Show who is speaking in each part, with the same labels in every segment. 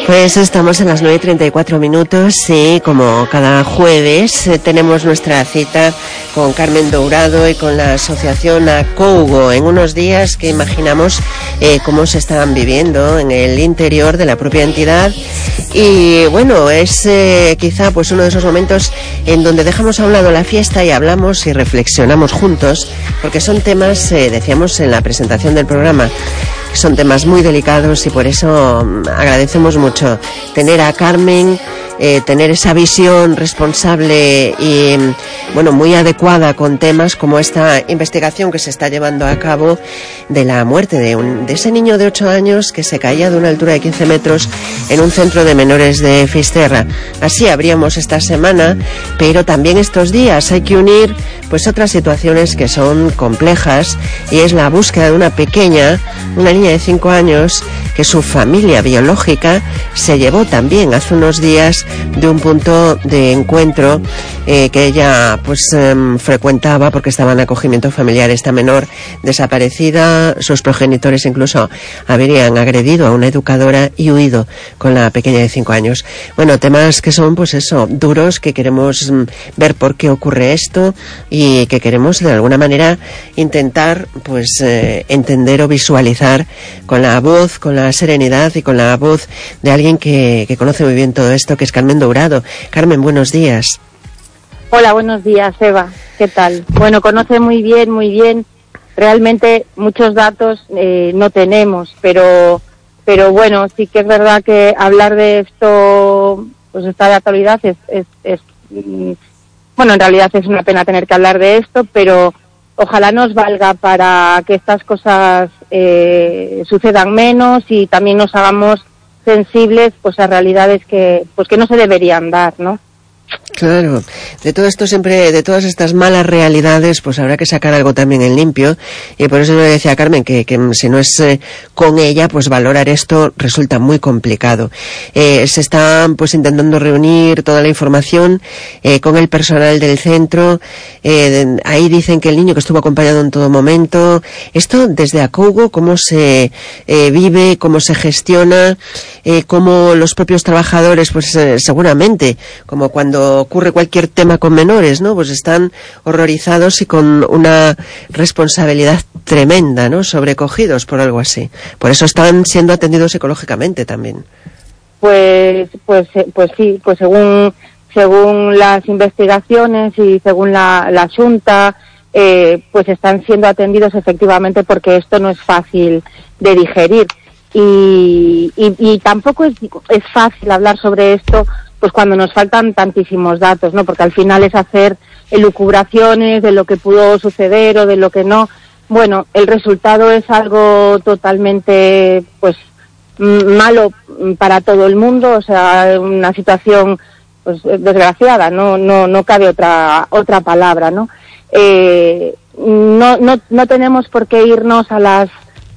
Speaker 1: Pues estamos en las 9:34 y como cada jueves tenemos nuestra cita con Carmen Dourado y con la asociación Acougo en unos días que imaginamos cómo se estaban viviendo en el interior de la propia entidad. Y bueno, es quizá pues uno de esos momentos en donde dejamos a un lado la fiesta y hablamos y reflexionamos juntos, porque son temas, decíamos en la presentación del programa, son temas muy delicados y por eso agradecemos mucho tener a Carmen, tener esa visión responsable y bueno, muy adecuada con temas como esta investigación que se está llevando a cabo de la muerte de ese niño de 8 años que se caía de una altura de 15 metros en un centro de menores de Fisterra. Así abríamos esta semana, pero también estos días hay que unir pues otras situaciones que son complejas, y es la búsqueda de una niña de 5 años que su familia biológica se llevó también hace unos días de un punto de encuentro que ella pues frecuentaba porque estaba en acogimiento familiar. Esta menor desaparecida, sus progenitores incluso habrían agredido a una educadora y huido con la pequeña de 5 años. Bueno, temas que son pues eso, duros, que queremos ver por qué ocurre esto y que queremos de alguna manera intentar pues entender o visualizar con la voz, con la serenidad y con la voz de alguien que conoce muy bien todo esto, que es Carmen Dourado. Carmen, buenos días.
Speaker 2: Hola, buenos días, Eva. ¿Qué tal? Bueno, conoce muy bien. Realmente muchos datos no tenemos, pero bueno, sí que es verdad que hablar de esto, pues está de actualidad, bueno, en realidad es una pena tener que hablar de esto, pero ojalá nos valga para que estas cosas sucedan menos y también nos hagamos sensibles pues a realidades que no se deberían dar, ¿no?
Speaker 1: Claro, de todo esto siempre, de todas estas malas realidades, pues habrá que sacar algo también en limpio, y por eso yo le decía a Carmen que si no es con ella, pues valorar esto resulta muy complicado. Se está pues intentando reunir toda la información con el personal del centro. Ahí dicen que el niño que estuvo acompañado en todo momento. Esto desde Acougo, cómo se vive, cómo se gestiona, cómo los propios trabajadores, pues seguramente, como cuando ocurre cualquier tema con menores, ¿no? Pues están horrorizados y con una responsabilidad tremenda, ¿no? Sobrecogidos por algo así. Por eso están siendo atendidos psicológicamente también.
Speaker 2: Pues sí, pues según las investigaciones y según la Xunta, pues están siendo atendidos efectivamente, porque esto no es fácil de digerir y tampoco es fácil hablar sobre esto pues cuando nos faltan tantísimos datos, ¿no? Porque al final es hacer elucubraciones de lo que pudo suceder o de lo que no. Bueno, el resultado es algo totalmente pues malo para todo el mundo, o sea, una situación pues desgraciada, no cabe otra palabra, ¿no? No tenemos por qué irnos a las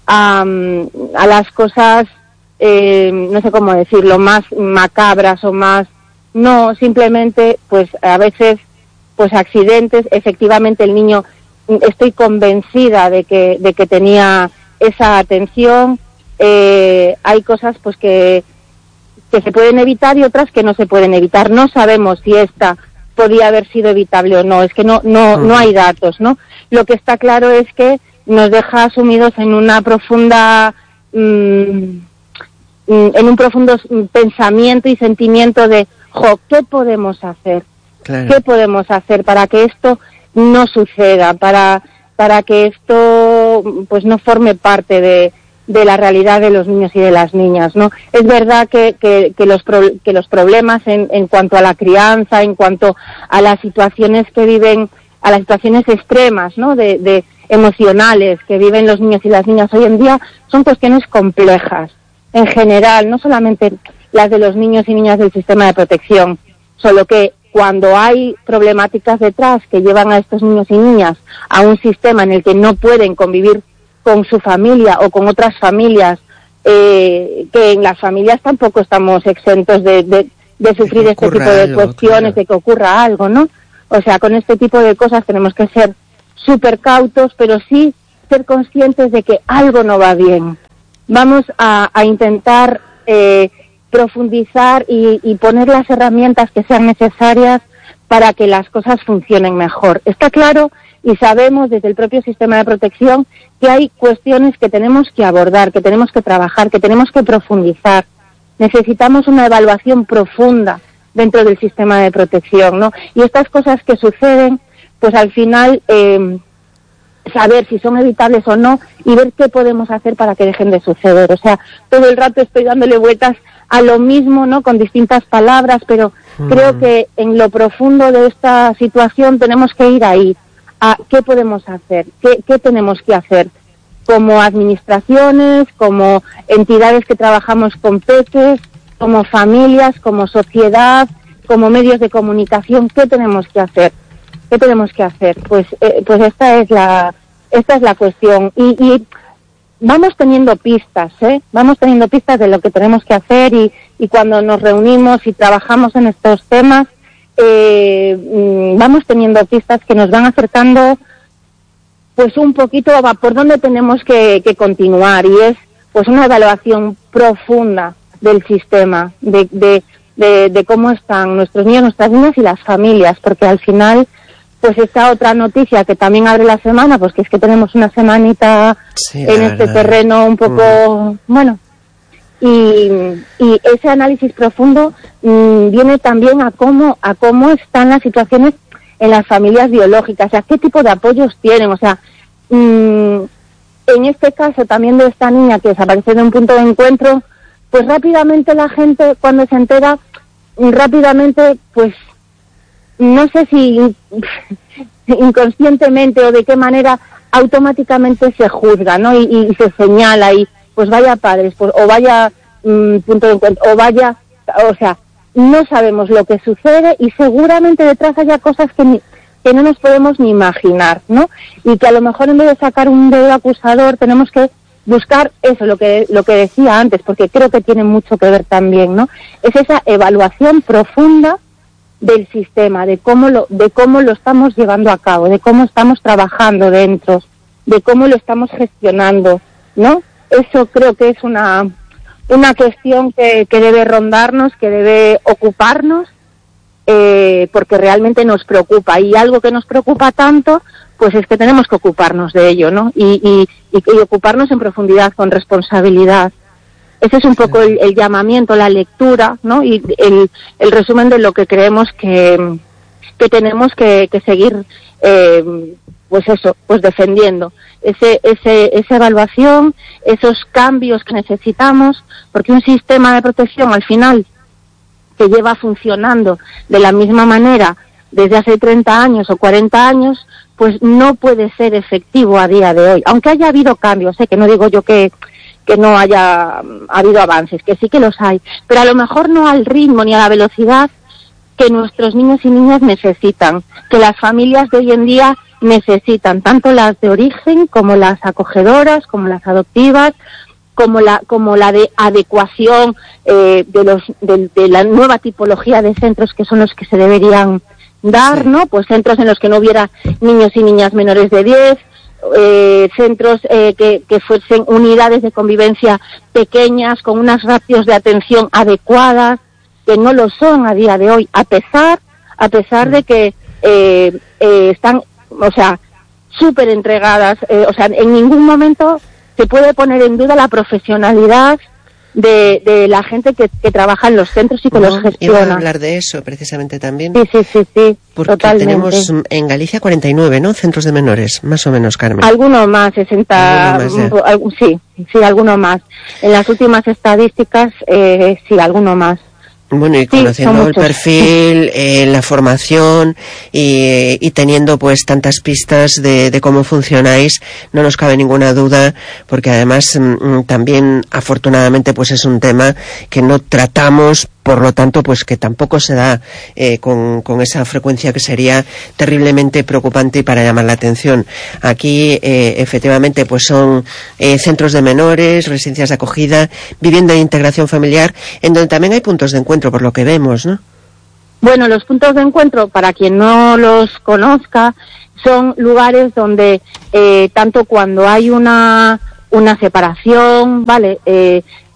Speaker 2: cosas no sé cómo decirlo, más macabras o más, no, simplemente pues a veces pues accidentes. Efectivamente el niño, estoy convencida de que tenía esa atención. Hay cosas pues que se pueden evitar y otras que no se pueden evitar. No sabemos si esta podía haber sido evitable o no, es que no hay datos, ¿no? Lo que está claro es que nos deja sumidos en una profunda en un profundo pensamiento y sentimiento de, ¿qué podemos hacer? Claro. ¿Qué podemos hacer para que esto no suceda? Para que esto pues no forme parte de la realidad de los niños y de las niñas, ¿no? Es verdad que los problemas en cuanto a la crianza, en cuanto a las situaciones que viven, a las situaciones extremas, ¿no? de emocionales que viven los niños y las niñas hoy en día, son cuestiones complejas. En general, no solamente las de los niños y niñas del sistema de protección, solo que cuando hay problemáticas detrás que llevan a estos niños y niñas a un sistema en el que no pueden convivir con su familia o con otras familias, que en las familias tampoco estamos exentos de sufrir este tipo de cuestiones, claro, de que ocurra algo, ¿no? O sea, con este tipo de cosas tenemos que ser súper cautos, pero sí ser conscientes de que algo no va bien. Vamos a intentar profundizar y poner las herramientas que sean necesarias para que las cosas funcionen mejor. Está claro y sabemos desde el propio sistema de protección que hay cuestiones que tenemos que abordar, que tenemos que trabajar, que tenemos que profundizar. Necesitamos una evaluación profunda dentro del sistema de protección, ¿no? Y estas cosas que suceden, pues al final saber si son evitables o no y ver qué podemos hacer para que dejen de suceder. O sea, todo el rato estoy dándole vueltas a lo mismo, ¿no? Con distintas palabras, pero creo que en lo profundo de esta situación tenemos que ir ahí, a qué podemos hacer, qué tenemos que hacer como administraciones, como entidades que trabajamos con peques, como familias, como sociedad, como medios de comunicación. ¿Qué tenemos que hacer? ¿Qué tenemos que hacer? Pues esta es la cuestión. Y vamos teniendo pistas, vamos teniendo pistas de lo que tenemos que hacer y cuando nos reunimos y trabajamos en estos temas, vamos teniendo pistas que nos van acercando pues un poquito por dónde tenemos que continuar, y es pues una evaluación profunda del sistema, de cómo están nuestros niños, nuestras niñas y las familias, porque al final pues esta otra noticia que también abre la semana, pues que es que tenemos una semanita en este terreno un poco, bueno, y ese análisis profundo viene también a cómo están las situaciones en las familias biológicas, o sea, qué tipo de apoyos tienen, o sea, en este caso también de esta niña que desaparece de un punto de encuentro, pues rápidamente la gente cuando se entera, rápidamente pues no sé si inconscientemente o de qué manera automáticamente se juzga, ¿no? Y se señala y pues vaya padres, pues, o vaya punto de encuentro, o vaya, o sea, no sabemos lo que sucede y seguramente detrás haya cosas que no nos podemos ni imaginar, ¿no? Y que a lo mejor en vez de sacar un dedo acusador tenemos que buscar eso, lo que decía antes, porque creo que tiene mucho que ver también, ¿no? Es esa evaluación profunda del sistema, de cómo lo estamos llevando a cabo, de cómo estamos trabajando dentro, de cómo lo estamos gestionando, ¿no? Eso creo que es una cuestión que debe rondarnos, que debe ocuparnos, porque realmente nos preocupa, y algo que nos preocupa tanto, pues es que tenemos que ocuparnos de ello, ¿no? Y ocuparnos en profundidad, con responsabilidad. Ese es un poco el llamamiento, la lectura, ¿no? Y el resumen de lo que creemos que tenemos que seguir, pues eso, pues defendiendo. Esa evaluación, esos cambios que necesitamos, porque un sistema de protección al final que lleva funcionando de la misma manera desde hace 30 años o 40 años, pues no puede ser efectivo a día de hoy. Aunque haya habido cambios, que no digo yo que no haya habido avances, que sí que los hay, pero a lo mejor no al ritmo ni a la velocidad que nuestros niños y niñas necesitan, que las familias de hoy en día necesitan, tanto las de origen como las acogedoras, como las adoptivas, como la de adecuación de la nueva tipología de centros que son los que se deberían dar, ¿no? Pues centros en los que no hubiera niños y niñas menores de 10, centros que fuesen unidades de convivencia pequeñas, con unas ratios de atención adecuadas, que no lo son a día de hoy, a pesar de que están, o sea, súper entregadas, o sea, en ningún momento se puede poner en duda la profesionalidad de la gente que trabaja en los centros y que los gestiona.
Speaker 1: Iba a hablar de eso precisamente también.
Speaker 2: Sí,
Speaker 1: porque
Speaker 2: totalmente.
Speaker 1: Tenemos en Galicia 49, ¿no? Centros de menores, más o menos, Carmen.
Speaker 2: Alguno más, 60,
Speaker 1: ¿Alguno más,
Speaker 2: sí, alguno más. En las últimas estadísticas, sí, alguno más.
Speaker 1: Bueno, y conociendo el perfil, la formación y teniendo pues tantas pistas de cómo funcionáis, no nos cabe ninguna duda, porque además también afortunadamente pues es un tema que no tratamos, por lo tanto pues que tampoco se da con esa frecuencia que sería terriblemente preocupante y para llamar la atención. Aquí efectivamente pues son centros de menores, residencias de acogida, vivienda de integración familiar, en donde también hay puntos de encuentro, por lo que vemos, ¿no?
Speaker 2: Bueno, los puntos de encuentro, para quien no los conozca, son lugares donde tanto cuando hay una separación, ¿vale?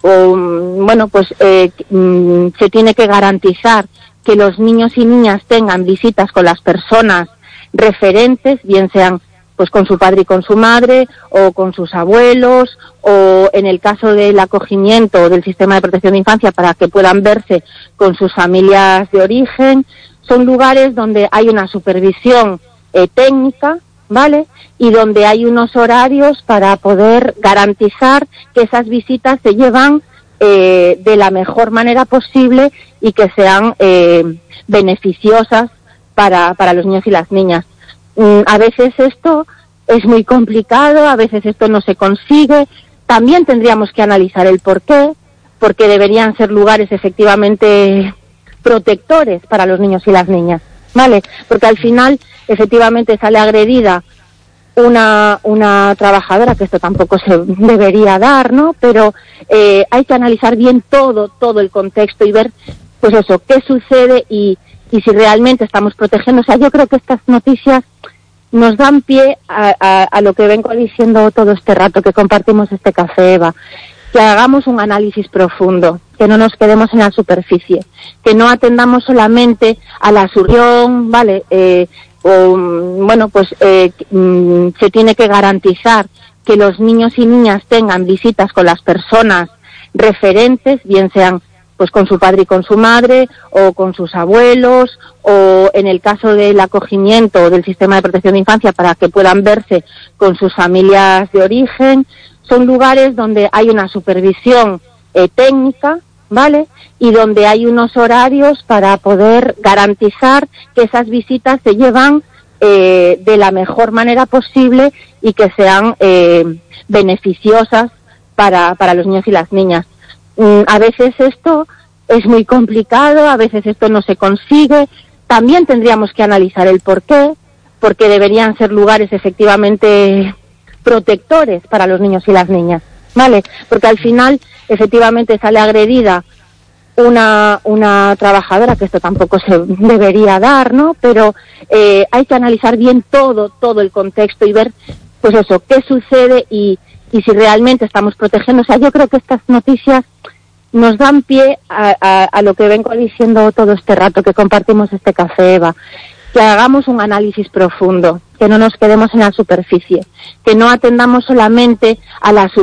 Speaker 2: se tiene que garantizar que los niños y niñas tengan visitas con las personas referentes, bien sean pues con su padre y con su madre, o con sus abuelos, o en el caso del acogimiento del sistema de protección de infancia, para que puedan verse con sus familias de origen. Son lugares donde hay una supervisión técnica, ¿vale? Y donde hay unos horarios para poder garantizar que esas visitas se llevan de la mejor manera posible y que sean beneficiosas para los niños y las niñas. A veces esto es muy complicado, a veces esto no se consigue. También tendríamos que analizar el porqué, porque deberían ser lugares efectivamente protectores para los niños y las niñas, ¿vale? Porque al final, efectivamente, sale agredida una trabajadora, que esto tampoco se debería dar, ¿no? Pero hay que analizar bien todo el contexto y ver, pues eso, qué sucede y si realmente estamos protegiendo. O sea, yo creo que estas noticias nos dan pie a lo que vengo diciendo todo este rato que compartimos este café, Eva, que hagamos un análisis profundo, que no nos quedemos en la superficie, que no atendamos solamente a la solución, ¿vale? Se tiene que garantizar que los niños y niñas tengan visitas con las personas referentes, bien sean pues con su padre y con su madre, o con sus abuelos, o en el caso del acogimiento del sistema de protección de infancia, para que puedan verse con sus familias de origen. Son lugares donde hay una supervisión técnica, ¿vale? Y donde hay unos horarios para poder garantizar que esas visitas se llevan de la mejor manera posible y que sean beneficiosas para los niños y las niñas. A veces esto es muy complicado, a veces esto no se consigue. También tendríamos que analizar el porqué, porque deberían ser lugares efectivamente protectores para los niños y las niñas, ¿vale? Porque al final, efectivamente, sale agredida una trabajadora, que esto tampoco se debería dar, ¿no? Pero hay que analizar bien todo el contexto y ver, pues eso, qué sucede y si realmente estamos protegiendo. O sea, yo creo que estas noticias nos dan pie a lo que vengo diciendo todo este rato que compartimos este café, Eva, que hagamos un análisis profundo, que no nos quedemos en la superficie, que no atendamos solamente a la